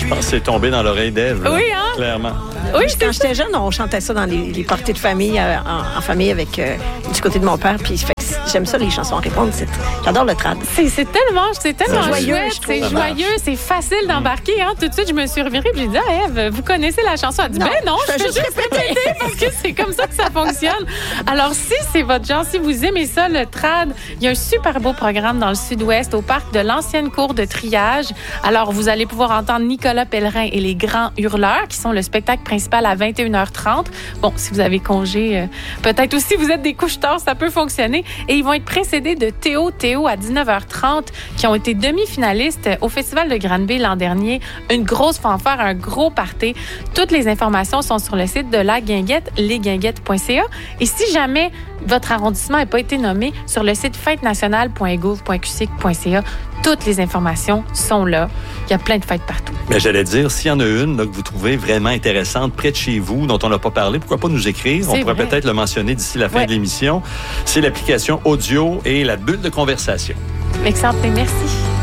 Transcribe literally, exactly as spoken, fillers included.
Je pense que c'est tombé dans l'oreille d'Ève. Oui, hein? Clairement. Oui, Quand j'étais jeune, on chantait ça dans les, les parties de famille, euh, en, en famille avec euh, du côté de mon père. Puis fait que j'aime ça, les chansons à répondre. C'est, j'adore le trad. C'est, c'est tellement, c'est tellement C'est joyeux, chouette, je trouve. c'est Ça joyeux, marche. c'est facile d'embarquer. Hein? Tout de suite, je me suis revirée et j'ai dit, ah, Ève, vous connaissez la chanson? Elle dit, Non, ben non, je je fais fais juste juste répéter parce que c'est comme ça que ça fonctionne. Alors, si c'est votre genre, si vous aimez ça, le trad, il y a un super beau programme dans le sud-ouest au parc de l'ancienne cour de triage. Alors, vous allez pouvoir entendre Nicolas Pellerin et les Grands Hurleurs, qui sont le spectacle principal à vingt et une heures trente. Bon, si vous avez congé, euh, peut-être aussi vous êtes des couches-tard, ça peut fonctionner. Et ils vont être précédés de Théo Théo à dix-neuf heures trente, qui ont été demi-finalistes au Festival de Granby l'an dernier. Une grosse fanfare, un gros party. Toutes les informations sont sur le site de la Guinguette, lesguinguettes point c a. Et si jamais votre arrondissement n'a pas été nommé, sur le site fête nationale point gouv point q c i c point c a, toutes les informations sont là. Il y a plein de fêtes partout. Mais j'allais dire, s'il y en a une là, que vous trouvez vraiment intéressante près de chez vous, dont on n'a pas parlé, pourquoi pas nous écrire? C'est On pourrait vrai. peut-être le mentionner d'ici la fin Ouais. de l'émission. C'est l'application audio et la bulle de conversation. Excellent, merci.